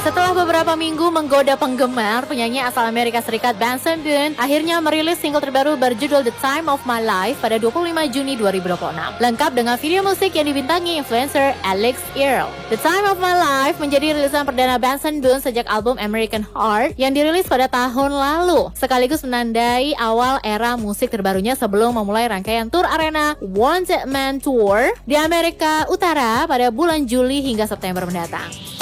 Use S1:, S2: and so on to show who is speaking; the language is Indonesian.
S1: Setelah beberapa minggu menggoda penggemar, penyanyi asal Amerika Serikat Benson Boone akhirnya merilis single terbaru berjudul The Time of My Life pada 25 Juni 2026. Lengkap dengan video musik yang dibintangi influencer Alex Earle. The Time of My Life menjadi rilisan perdana Benson Boone sejak album American Heart yang dirilis pada tahun lalu, sekaligus menandai awal era musik terbarunya sebelum memulai rangkaian tur arena Wanted Man Tour di Amerika Utara pada bulan Juli hingga September mendatang.